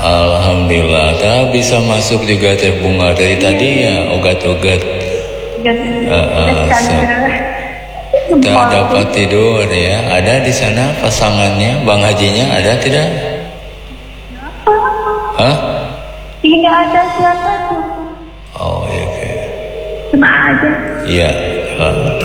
Alhamdulillah, tak bisa masuk juga teh bunga dari tadi ya, ogat-ogat. Tak dapat tidur ya. Ada di sana pasangannya, Bang Hajinya ada tidak? Hah? Tidak ada siapa tuh. Oh iya. Cuma aja. Iya.